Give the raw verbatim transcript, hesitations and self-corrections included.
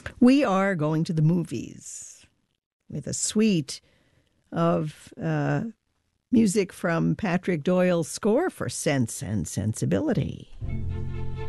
We are going to the movies with a suite of uh, music from Patrick Doyle's score for Sense and Sensibility.